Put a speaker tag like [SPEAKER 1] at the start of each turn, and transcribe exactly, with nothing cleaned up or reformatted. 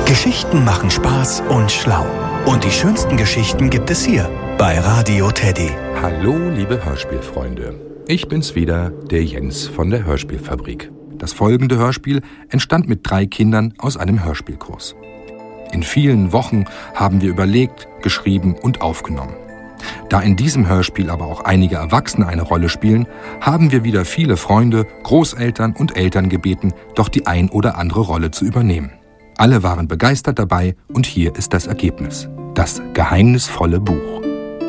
[SPEAKER 1] Geschichten machen Spaß und schlau. Und die schönsten Geschichten gibt es hier bei Radio Teddy.
[SPEAKER 2] Hallo, liebe Hörspielfreunde. Ich bin's wieder, der Jens von der Hörspielfabrik. Das folgende Hörspiel entstand mit drei Kindern aus einem Hörspielkurs. In vielen Wochen haben wir überlegt, geschrieben und aufgenommen. Da in diesem Hörspiel aber auch einige Erwachsene eine Rolle spielen, haben wir wieder viele Freunde, Großeltern und Eltern gebeten, doch die ein oder andere Rolle zu übernehmen. Alle waren begeistert dabei und hier ist das Ergebnis: Das geheimnisvolle Buch.